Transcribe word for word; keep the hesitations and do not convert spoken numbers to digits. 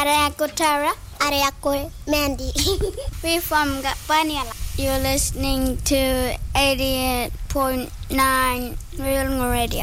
Ariako Tara. Ariako Mandy. We're from Gapaniala. You're listening to eighty-eight point nine Real Radio.